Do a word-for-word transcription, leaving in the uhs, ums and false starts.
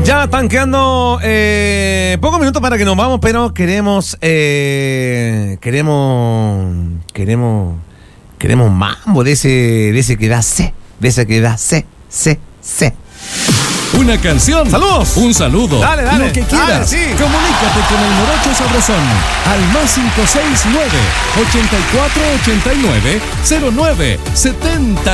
Ya están quedando eh, pocos minutos para que nos vamos, pero queremos, eh, queremos, queremos, queremos mambo de ese, de ese que da C, de ese que da C, C, C. Una canción. ¡Saludos! Un saludo. Dale, dale. Lo que quieras. Dale, sí. Comunícate con el Morocho Sabrosón al más cinco seis nueve, ochenta y cuatro ochenta y nueve, cero nueve setenta.